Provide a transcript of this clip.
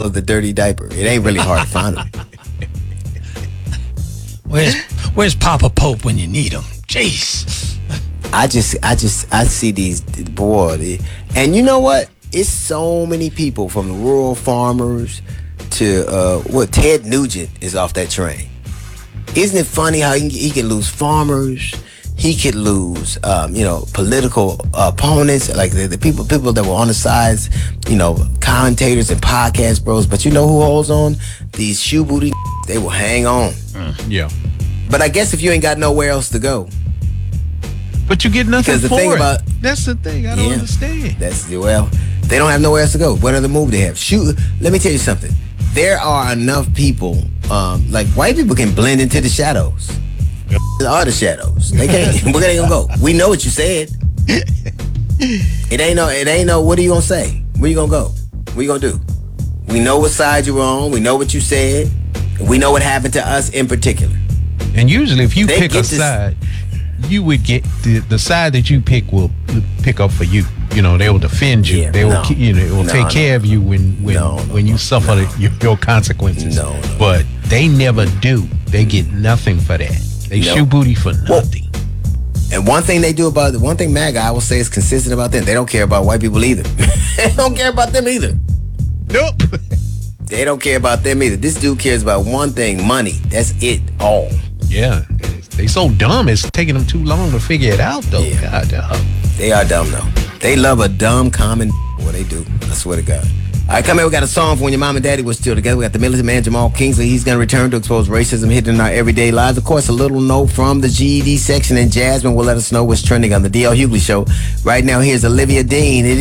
it the dirty diaper. It ain't really hard to find them. Where's Papa Pope when you need him? Jeez. I see these, boy. And you know what? It's so many people from the rural farmers to Ted Nugent is off that train. Isn't it funny how he can lose farmers? He could lose, political opponents, like the people that were on the sides, commentators and podcast bros. But you know who holds on? These shoe booty, they will hang on. Yeah. But I guess if you ain't got nowhere else to go. But you get nothing the for thing it. That's the thing. I don't understand. They don't have nowhere else to go. What other move they have? Shoot, let me tell you something. There are enough people, like white people can blend into the shadows. Are the shadows. They can't. Where they gonna go? We know what you said. It ain't no. What are you gonna say? Where you gonna go? What you gonna do? We know what side you were on. We know what you said. We know what happened to us in particular. And usually, if you pick a side, you would get the side that you pick will pick up for you. They will defend you. They will, it will take care of you when you suffer your consequences. But they never do. They get nothing for that. They shoe booty for nothing. And one thing MAGA, I will say, is consistent about them. They don't care about white people either. They don't care about them either. Nope. They don't care about them either. This dude cares about one thing: money. That's it all. Yeah. They so dumb, it's taking them too long to figure it out, though. Yeah. God, they are dumb, though. They love a dumb, common. Well, they do. I swear to God. All right, come here. We got a song for when your mom and daddy was still together. We got the militant man, Jamal Kingsley. He's going to return to expose racism hidden in our everyday lives. Of course, a little note from the GED section, and Jasmine will let us know what's trending on the DL Hughley Show. Right now, here's Olivia Dean.